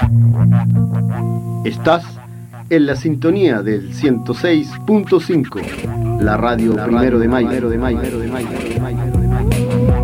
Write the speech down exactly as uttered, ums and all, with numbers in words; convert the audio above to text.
Estás en la sintonía del ciento seis punto cinco, la radio, la Primero de Mayo. De Mayo, de Mayo, de Mayo, de Mayo.